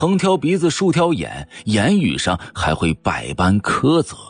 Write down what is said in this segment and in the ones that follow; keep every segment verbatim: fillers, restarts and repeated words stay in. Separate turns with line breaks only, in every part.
横挑鼻子竖挑眼，言语上还会百般苛责。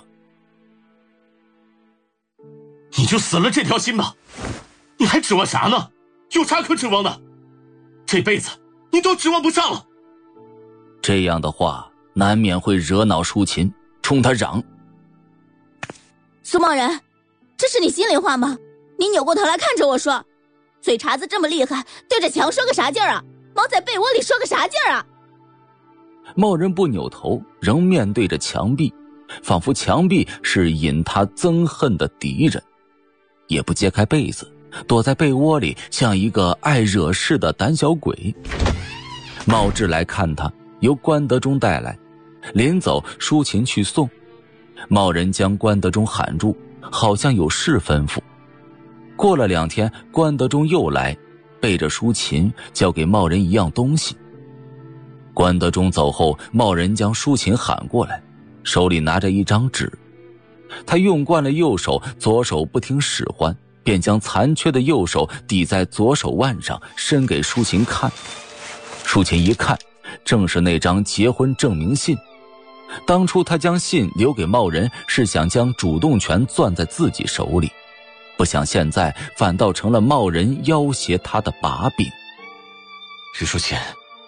你就死了这条心吧，你还指望啥呢？有啥可指望的？这辈子你都指望不上了。
这样的话难免会惹恼舒琴，冲他嚷：
苏茂人，这是你心里话吗？你扭过头来看着我说，嘴茬子这么厉害，对着墙说个啥劲儿啊？猫在被窝里说个啥劲儿啊？
茂人不扭头，仍面对着墙壁，仿佛墙壁是引他憎恨的敌人，也不揭开被子，躲在被窝里，像一个爱惹事的胆小鬼。茂志来看他，由关德忠带来，临走舒琴去送。茂人将关德忠喊住，好像有事吩咐。过了两天，关德忠又来，背着舒琴交给茂人一样东西。关德忠走后，茂人将舒琴喊过来，手里拿着一张纸。他用惯了右手，左手不听使唤，便将残缺的右手抵在左手腕上，伸给舒琴看。舒琴一看，正是那张结婚证明信。当初他将信留给茂人，是想将主动权攥在自己手里，不想现在反倒成了茂人要挟他的把柄。
徐淑琴，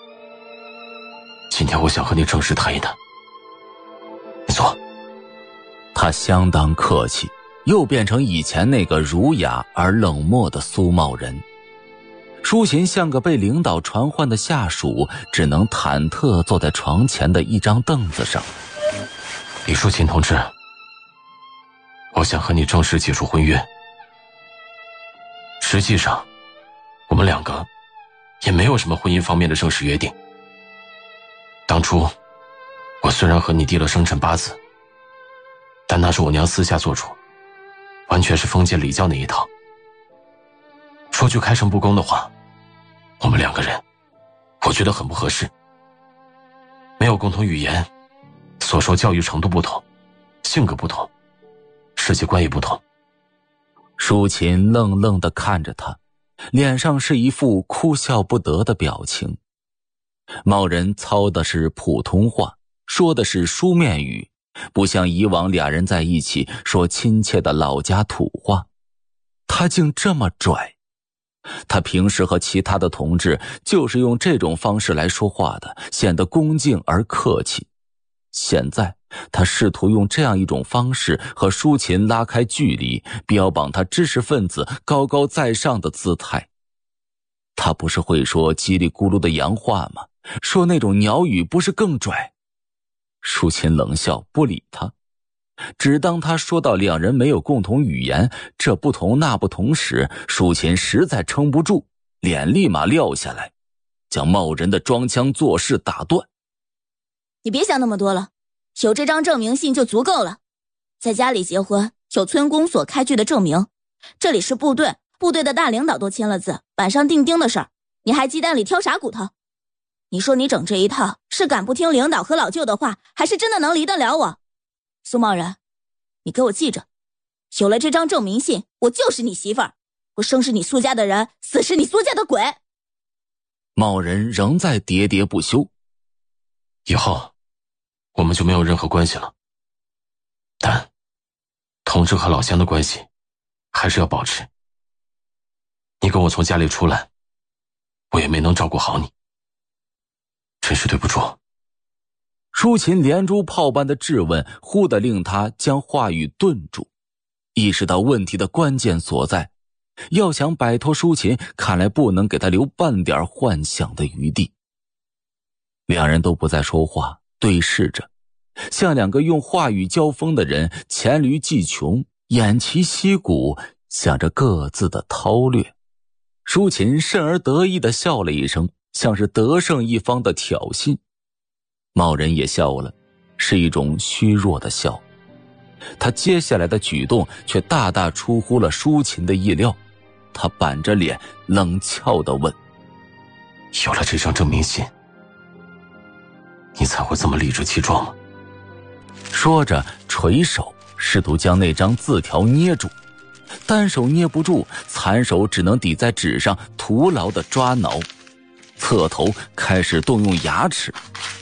今天我想和你正式谈一谈，你坐。
他相当客气，又变成以前那个儒雅而冷漠的苏茂人。舒琴像个被领导传唤的下属，只能忐忑坐在床前的一张凳子上。
李淑琴同志，我想和你正式解除婚约。实际上我们两个也没有什么婚姻方面的正式约定。当初我虽然和你递了生辰八字，但那是我娘私下做主，完全是封建礼教那一套。说句开诚布公的话，我们两个人我觉得很不合适，没有共同语言，所受教育程度不同，性格不同，世界观也不同。
舒琴愣愣地看着他，脸上是一副哭笑不得的表情。茂人操的是普通话，说的是书面语，不像以往俩人在一起说亲切的老家土话。他竟这么拽。他平时和其他的同志就是用这种方式来说话的，显得恭敬而客气。现在他试图用这样一种方式和舒琴拉开距离，标榜他知识分子高高在上的姿态。他不是会说叽里咕噜的洋话吗？说那种鸟语不是更拽？舒琴冷笑不理他，只当他说到两人没有共同语言，这不同那不同时，舒琴实在撑不住，脸立马撂下来，将茂人的装腔作势打断。
你别想那么多了，有这张证明信就足够了。在家里结婚，有村公所开具的证明，这里是部队，部队的大领导都签了字，板上钉钉的事儿，你还鸡蛋里挑啥骨头？你说你整这一套，是敢不听领导和老舅的话，还是真的能离得了我？苏茂人，你给我记着，有了这张证明信，我就是你媳妇儿，我生是你苏家的人，死是你苏家的鬼。
茂人仍在喋喋不休。
以后我们就没有任何关系了，但同志和老乡的关系还是要保持。你跟我从家里出来，我也没能照顾好你，真是对不住。
舒琴连珠炮般的质问忽地令他将话语顿住，意识到问题的关键所在，要想摆脱舒琴，看来不能给他留半点幻想的余地。两人都不再说话，对视着，像两个用话语交锋的人，黔驴技穷，偃旗息鼓，想着各自的韬略。舒琴甚而得意地笑了一声，像是得胜一方的挑衅。茂人也笑了，是一种虚弱的笑。他接下来的举动却大大出乎了舒琴的意料，他板着脸冷俏地问：
有了这张证明信，你才会这么理直气壮吗？
说着垂手试图将那张字条捏住，单手捏不住，残手只能抵在纸上徒劳地抓挠，侧头开始动用牙齿，